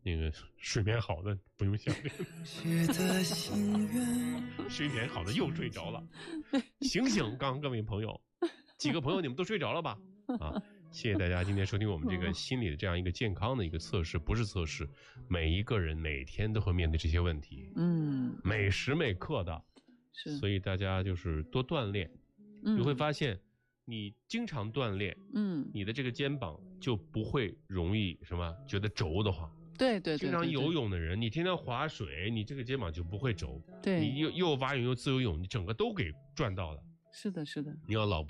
那个睡眠好的不用想这个，睡眠好的又睡着了，醒醒！各位朋友，几个朋友你们都睡着了吧？啊，谢谢大家今天收听我们这个心理的这样一个健康的一个测试，不是测试，每一个人每天都会面对这些问题，每时每刻的， 是， 所以大家就是多锻炼，你会发现。你经常锻炼，你的这个肩膀就不会容易什么觉得轴的慌。 对， 经常游泳的人，你天天划水，你这个肩膀就不会轴。 对， 你又蛙泳又自由泳，你整个都给转到了。 是的， 你要老